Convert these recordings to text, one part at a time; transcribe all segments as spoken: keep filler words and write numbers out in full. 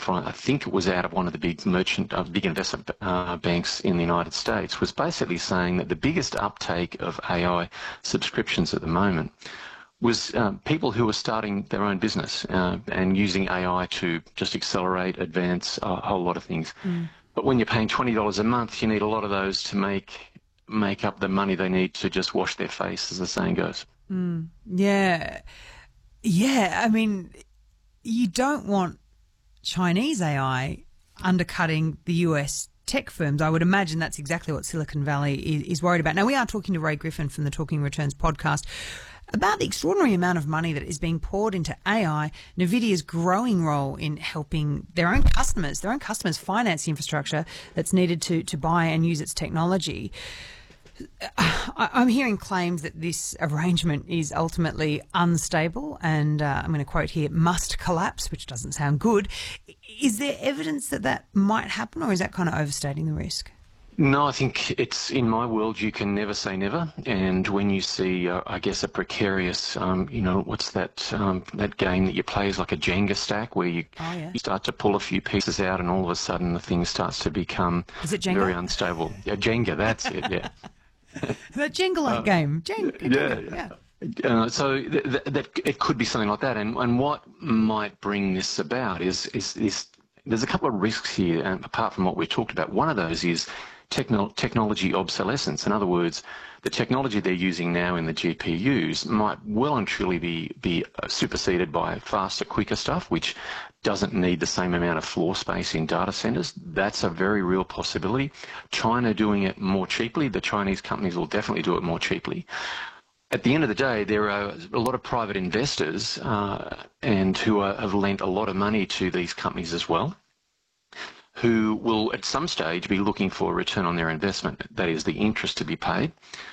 from, I think it was out of one of the big merchant, uh, big investment uh, banks in the United States, was basically saying that the biggest uptake of A I subscriptions at the moment was um, people who were starting their own business uh, and using A I to just accelerate, advance a whole lot of things. Mm. But when you're paying twenty dollars a month, you need a lot of those to make make up the money they need to just wash their face, as the saying goes. Mm. Yeah. Yeah, I mean, you don't want Chinese A I undercutting the U S tech firms. I would imagine that's exactly what Silicon Valley is, is worried about. Now, we are talking to Ray Griffin from the Talking Returns podcast about the extraordinary amount of money that is being poured into A I, NVIDIA's growing role in helping their own customers, their own customers finance the infrastructure that's needed to, to buy and use its technology. I'm hearing claims that this arrangement is ultimately unstable and, uh, I'm going to quote here, must collapse, which doesn't sound good. Is there evidence that that might happen, or is that kind of overstating the risk? No, I think it's, in my world, you can never say never. And when you see, uh, I guess, a precarious, um, you know, what's that um, that game that you play is like a Jenga stack where you, oh, yeah. you start to pull a few pieces out and all of a sudden the thing starts to become is it Jenga? Very unstable. Yeah, Jenga, that's it, yeah. That Jenga-like uh, game. Jenga, Jenga, yeah. yeah. Uh, so th- th- that it could be something like that. And, and what might bring this about is, is this, there's a couple of risks here, um, apart from what we talked about. One of those is Techno- technology obsolescence. In other words, the technology they're using now in the G P Us might well and truly be, be superseded by faster, quicker stuff, which doesn't need the same amount of floor space in data centers. That's a very real possibility. China doing it more cheaply, the Chinese companies will definitely do it more cheaply. At the end of the day, there are a lot of private investors uh, and who are, have lent a lot of money to these companies as well, who will at some stage be looking for a return on their investment, that is the interest to be paid.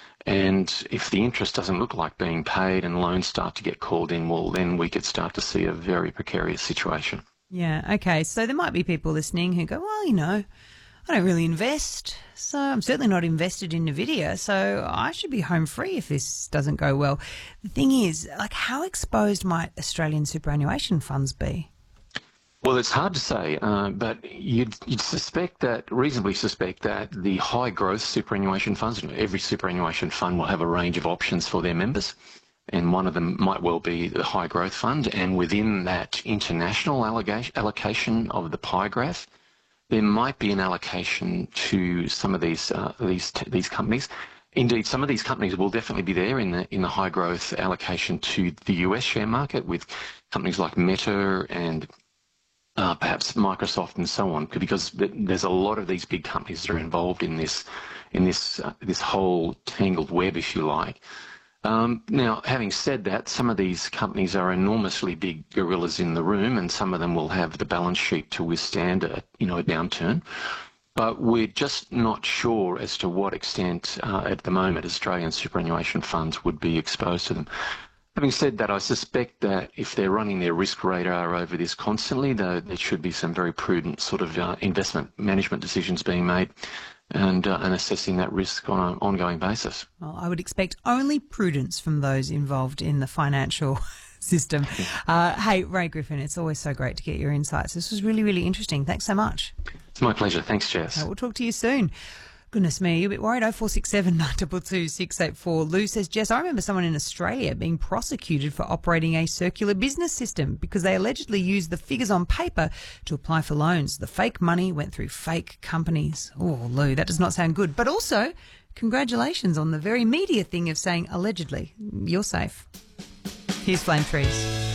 And if the interest doesn't look like being paid and loans start to get called in, well, then we could start to see a very precarious situation. Yeah, okay. So there might be people listening who go, well, you know, I don't really invest, so I'm certainly not invested in NVIDIA, so I should be home free if this doesn't go well. The thing is, like, how exposed might Australian superannuation funds be? Well, it's hard to say, uh, but you'd, you'd suspect that, reasonably suspect that the high growth superannuation funds, every superannuation fund will have a range of options for their members, and one of them might well be the high growth fund, and within that international allocation of the pie graph, there might be an allocation to some of these uh, these these companies. Indeed, some of these companies will definitely be there in the in the high growth allocation to the U S share market, with companies like Meta and Uh, perhaps Microsoft and so on, because there's a lot of these big companies that are involved in this, in this uh, this whole tangled web, if you like. Um, now, having said that, some of these companies are enormously big gorillas in the room, and some of them will have the balance sheet to withstand a you know a downturn. But we're just not sure as to what extent, uh, at the moment, Australian superannuation funds would be exposed to them. Having said that, I suspect that if they're running their risk radar over this constantly, though, there should be some very prudent sort of uh, investment management decisions being made and, uh, and assessing that risk on an ongoing basis. Well, I would expect only prudence from those involved in the financial system. Uh, hey, Ray Griffin, it's always so great to get your insights. This was really, really interesting. Thanks so much. It's my pleasure. Thanks, Jess. Uh, we'll talk to you soon. Goodness me, you're a bit worried. oh four six seven, nine two two, six eight four. Lou says, Jess, I remember someone in Australia being prosecuted for operating a circular business system because they allegedly used the figures on paper to apply for loans. The fake money went through fake companies. Oh, Lou, that does not sound good. But also, congratulations on the very media thing of saying allegedly. You're safe. Here's Flame Trees.